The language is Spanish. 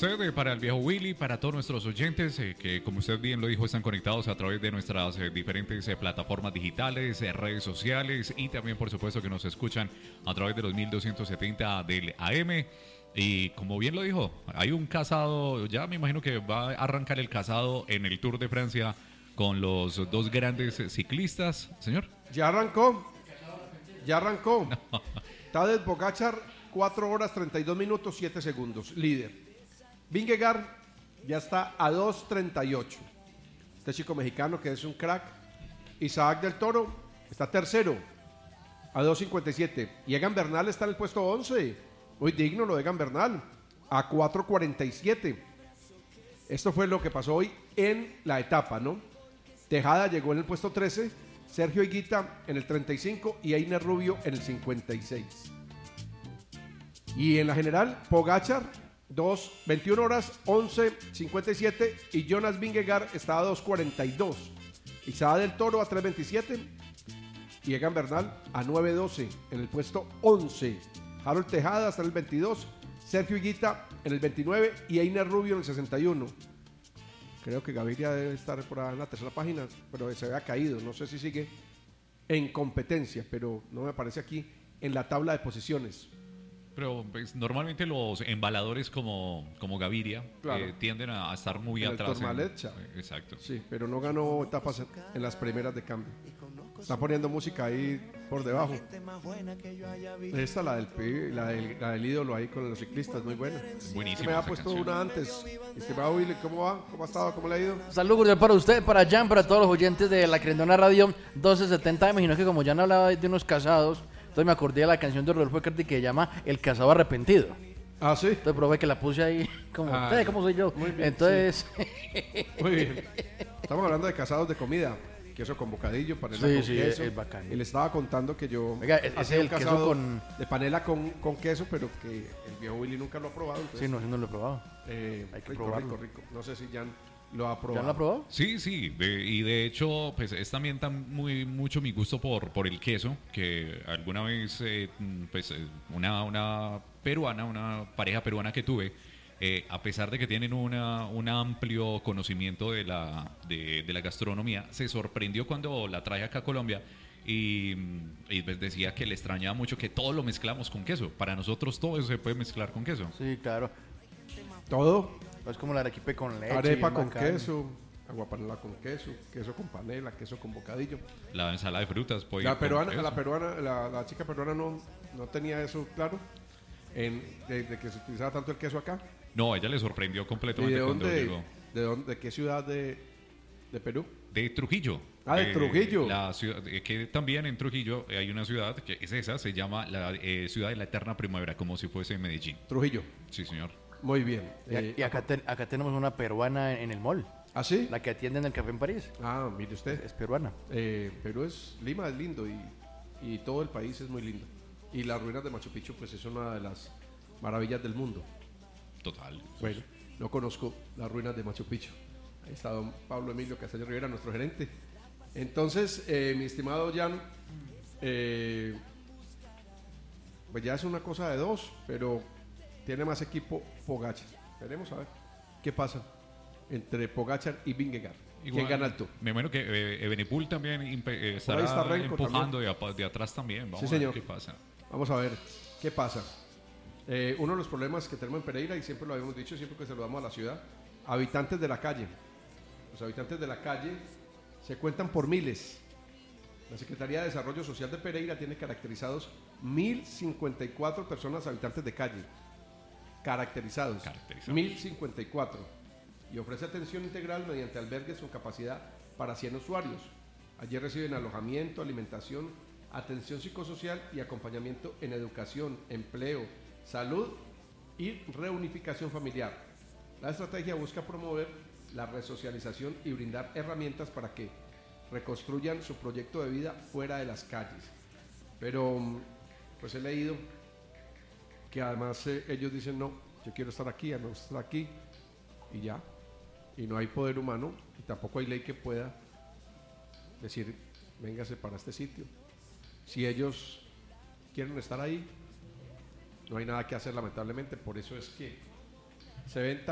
usted, para el viejo Willy, para todos nuestros oyentes que, como usted bien lo dijo, están conectados a través de nuestras diferentes plataformas digitales, redes sociales y también, por supuesto, que nos escuchan a través de los 1270 del AM. Y como bien lo dijo, hay un casado, ya me imagino que va a arrancar el casado en el Tour de Francia con los dos grandes ciclistas, señor. Ya arrancó. Tadej Pogačar, 4 horas 32 minutos 7 segundos, líder. Vingegaard ya está a 2:38. Este chico mexicano que es un crack. Isaac del Toro está tercero a 2:57. Y Egan Bernal está en el puesto 11. Muy digno lo de Egan Bernal a 4:47. Esto fue lo que pasó hoy en la etapa, ¿no? Tejada llegó en el puesto 13, Sergio Higuita en el 35 y Einer Rubio en el 56. Y en la general, Pogačar 21 horas 11:57 y Jonas Vingegaard está a 2:42. Isaac del Toro a 3:27 y Egan Bernal a 9:12 en el puesto 11. Harold Tejada está en el 22, Sergio Higuita en el 29 y Einer Rubio en el 61. Creo que Gaviria debe estar por ahí en la tercera página, pero se había caído. No sé si sigue en competencia, pero no me aparece aquí en la tabla de posiciones. Pero pues, normalmente los embaladores como Gaviria Claro. tienden a estar muy En atrás. el Tourmalet. Exacto. Sí, pero no ganó etapas en las primeras de cambio. Está poniendo música ahí por debajo. Esta, la del ídolo ahí con los ciclistas, muy buena. Buenísima. Me ha esa puesto canción. una antes. Estimado Willy, ¿cómo va? ¿Cómo ha estado? ¿Cómo le ha ido? Saludos cordial para usted, para Jan, para todos los oyentes de la Querendona Radio 1270. Me imagino que como Jan hablaba de unos casados, entonces me acordé de la canción de Rodolfo Ecardi que se llama El casado arrepentido. Ah, sí. Entonces probé que la puse ahí como, ¿cómo soy yo? Muy bien, Entonces, Muy bien. Estamos hablando de casados de comida. Queso con bocadillo, panela Sí, con sí, queso. es bacano. Y le estaba contando que yo Oiga, ese hacía es un el queso casado con- de panela con queso, pero que el viejo Willy nunca lo ha probado. Entonces, sí, no, ese no lo he probado. hay que rico, probarlo. rico. No sé si Jan lo ha probado. ¿Jan lo ha probado? Sí, sí, y de hecho, pues es también mucho mi gusto por el queso, que alguna vez, una peruana, una pareja peruana que tuve, a pesar de que tienen un amplio conocimiento de la gastronomía, se sorprendió cuando la traje acá a Colombia y pues decía que le extrañaba mucho que todo lo mezclamos con queso. Para nosotros todo eso se puede mezclar con queso. Sí, claro. Todo. Es como la arequipe con leche. Arepa bien con bacano. queso, aguapanela con queso, queso con panela, queso con bocadillo. La ensalada de frutas. Puede La ir con peruana, queso. la chica peruana no tenía eso claro, de que se utilizaba tanto el queso acá. No, a ella le sorprendió ¿Y completamente de cuando dónde? llegó. ¿De qué ciudad de Perú? De Trujillo. Ah, de Trujillo. La ciudad, que también en Trujillo hay una ciudad que es esa, se llama la ciudad de la eterna primavera, como si fuese Medellín. Trujillo. Sí, señor. Muy bien. Y acá, acá tenemos una peruana en el mall, ¿Ah, sí? la que atiende en el café en París. Ah, mire usted. Es peruana. Perú Lima es lindo y todo el país es muy lindo. Y las ruinas de Machu Picchu, pues es una de las maravillas del mundo. Total. Bueno, no conozco las ruinas de Machu Picchu. Ahí está don Pablo Emilio Castaño Rivera, nuestro gerente. Entonces, mi estimado Jan, pues ya es una cosa de dos, pero tiene más equipo Pogačar. Veremos a ver qué pasa entre Pogačar y Vingegaard. ¿Quién gana el Tour? Me imagino que Evenepoel también estará está Renko empujando de atrás también. Vamos Sí, a ver señor. qué pasa. Vamos a ver qué pasa. Uno de los problemas que tenemos en Pereira, y siempre lo habíamos dicho, siempre que saludamos a la ciudad, habitantes de la calle. Los habitantes de la calle se cuentan por miles. La Secretaría de Desarrollo Social de Pereira tiene caracterizados 1.054 personas habitantes de calle. Caracterizados. 1.054. Y ofrece atención integral mediante albergues con capacidad para 100 usuarios. Allí reciben alojamiento, alimentación, atención psicosocial y acompañamiento en educación, empleo, salud y reunificación familiar. La estrategia busca promover la resocialización y brindar herramientas para que reconstruyan su proyecto de vida fuera de las calles. Pero pues he leído que además ellos dicen no, yo quiero estar aquí, no estar aquí y ya. Y no hay poder humano y tampoco hay ley que pueda decir véngase para este sitio. Si ellos quieren estar ahí, no hay nada que hacer lamentablemente, por eso es que se ven